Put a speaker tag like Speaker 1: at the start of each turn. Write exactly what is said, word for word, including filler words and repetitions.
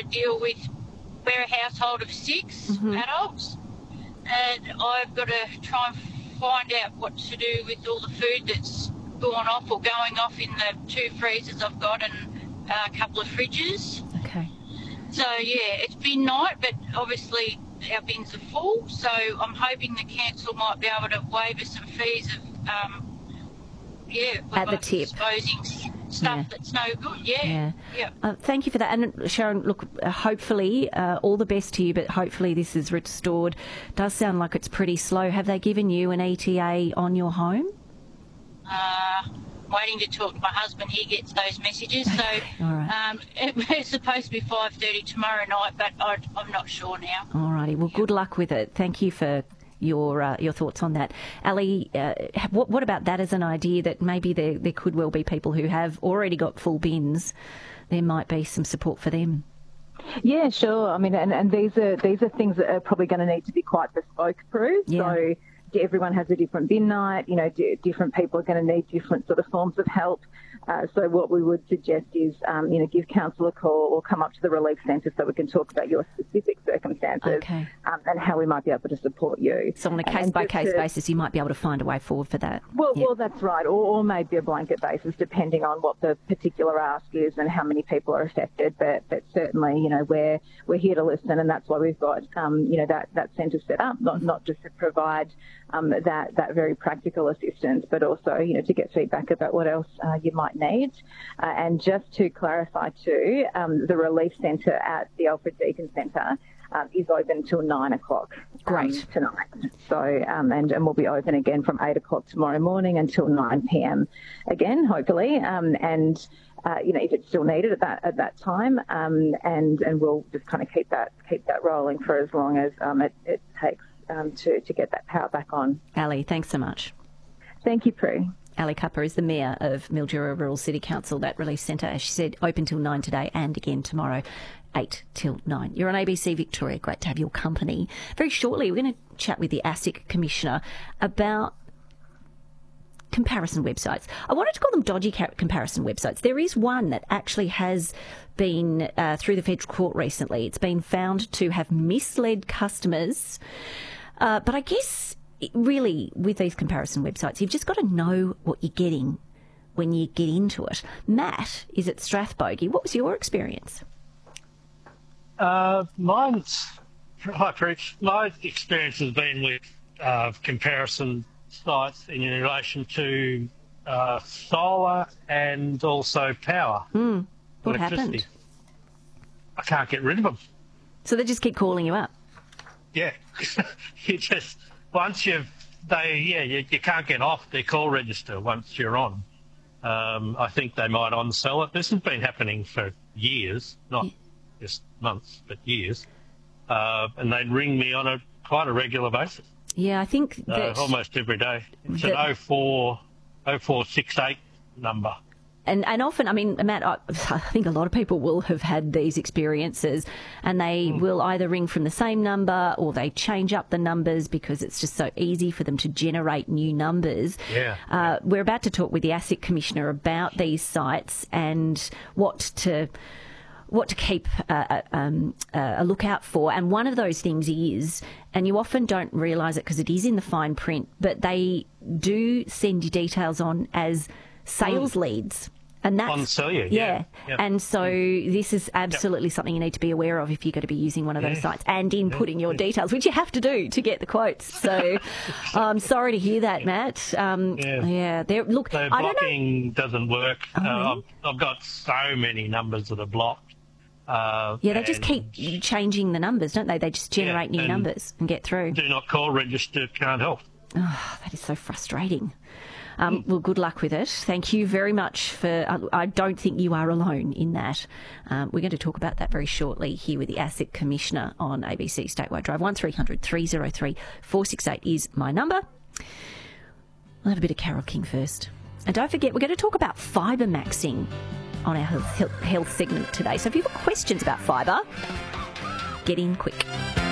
Speaker 1: I deal with, we're a household of six
Speaker 2: Mm-hmm.
Speaker 1: adults, and I've got to try and find out what to do with all the food that's gone off or going off in the two freezers I've got and uh, a couple of fridges.
Speaker 2: Okay.
Speaker 1: So, yeah, it's been night, but obviously our bins are full, so I'm hoping the council might be able to waive us some fees of, um, yeah,
Speaker 2: At the tip.
Speaker 1: disposing stuff
Speaker 2: Yeah.
Speaker 1: that's no good, yeah.
Speaker 2: Yeah.
Speaker 1: yeah.
Speaker 2: Uh, thank you for that. And Sharon, look, uh, hopefully, uh, all the best to you, but hopefully this is restored. Does sound like it's pretty slow. Have they given you an E T A on your home?
Speaker 1: Uh, waiting to talk to my husband. He gets those messages. So
Speaker 2: All right.
Speaker 1: um, it, it's supposed to be five thirty tomorrow night, but I, I'm not sure now.
Speaker 2: All righty. Well, good luck with it. Thank you for your uh, your thoughts on that. Ali, uh, what, what about that as an idea that maybe there, there could well be people who have already got full bins? There might be some support for them.
Speaker 3: Yeah, sure. I mean, and, and these are these are things that are probably going to need to be quite bespoke, Prue.
Speaker 2: Yeah.
Speaker 3: So everyone has a different bin night. You know, d- different people are going to need different sort of forms of help. Uh, so what we would suggest is, um, you know, give council a call or come up to the relief centre so we can talk about your specific circumstances
Speaker 2: Okay.
Speaker 3: um, and how we might be able to support you.
Speaker 2: So on a
Speaker 3: And- and
Speaker 2: case-by-case
Speaker 3: just to-
Speaker 2: basis, you might be able to find a way forward for that.
Speaker 3: Well,
Speaker 2: Yeah.
Speaker 3: well, that's right, or, or maybe a blanket basis, depending on what the particular ask is and how many people are affected. But, but certainly, you know, we're we're here to listen, and that's why we've got, um, you know, that, that centre set up, not not just to provide um, that that very practical assistance, but also, you know, to get feedback about what else uh, you might need. Uh, and just to clarify too, um, the relief centre at the Alfred Deakin Centre Um, is open till nine o'clock um,
Speaker 2: Great.
Speaker 3: tonight. So, um, and, and we'll be open again from eight o'clock tomorrow morning until nine p.m. again, hopefully. Um, and, uh, you know, if it's still needed at that at that time, um, and and we'll just kind of keep that keep that rolling for as long as um, it, it takes um, to to get that power back on.
Speaker 2: Ali, thanks so much.
Speaker 3: Thank you, Prue.
Speaker 2: Ali Cupper is the Mayor of Mildura Rural City Council. That Relief Centre, as she said, open till nine today and again tomorrow, eight till nine. You're on A B C Victoria. Great to have your company. Very shortly, we're going to chat with the ASIC Commissioner about comparison websites. I wanted to call them dodgy ca- comparison websites. There is one that actually has been uh, through the federal court recently. It's been found to have misled customers. Uh, but I guess really with these comparison websites, you've just got to know what you're getting when you get into it. Matt is at Strathbogie. What was your experience?
Speaker 4: Uh, mine's, hi, Preach. My experience has been with uh, comparison sites in relation to uh, solar and also power.
Speaker 2: Mm, what
Speaker 4: electricity.
Speaker 2: happened?
Speaker 4: I can't get rid of them.
Speaker 2: So they just keep calling you up?
Speaker 4: Yeah. you just, once you've, they, yeah, you, you can't get off their call register once you're on. Um, I think they might on-sell it. This has been happening for years, not...
Speaker 2: Yeah.
Speaker 4: just months, but years, uh, and they'd ring me on a quite a regular basis,
Speaker 2: Yeah, I think
Speaker 4: uh,
Speaker 2: that...
Speaker 4: almost every day. It's
Speaker 2: that-
Speaker 4: an oh four, oh four six eight number.
Speaker 2: And and often, I mean, Matt, I, I think a lot of people will have had these experiences, and they
Speaker 4: Mm.
Speaker 2: will either ring from the same number or they change up the numbers because it's just so easy for them to generate new numbers.
Speaker 4: Yeah.
Speaker 2: Uh, we're about to talk with the ASIC Commissioner about these sites and what to... what to keep uh, um, uh, a lookout for. And one of those things is, and you often don't realise it because it is in the fine print, but they do send you details on as sales leads. And that's,
Speaker 4: On sell you, yeah. Yep.
Speaker 2: And so this is absolutely something you need to be aware of if you're going to be using one of those
Speaker 4: Yeah.
Speaker 2: sites and input in your details, which you have to do to get the quotes. So I'm sorry to hear that, Matt. Um,
Speaker 4: Yeah.
Speaker 2: yeah. There, look,
Speaker 4: The
Speaker 2: I don't know.
Speaker 4: blocking doesn't work.
Speaker 2: Oh,
Speaker 4: uh,
Speaker 2: really?
Speaker 4: I've, I've got so many numbers that are blocked. Uh,
Speaker 2: Yeah, they just
Speaker 4: and
Speaker 2: keep changing the numbers, don't they? They just generate new
Speaker 4: and
Speaker 2: numbers and get through.
Speaker 4: Do not call register, can't help.
Speaker 2: Oh, that is so frustrating. Um, well, good luck with it. Thank you very much for... Uh, I don't think you are alone in that. Um, we're going to talk about that very shortly here with the ASIC Commissioner on A B C Statewide Drive. one three hundred three oh three four six eight is my number. We'll have a bit of Carol King first. And don't forget, we're going to talk about fibre maxing on our health, health segment today. So if you've got questions about fibre, get in quick.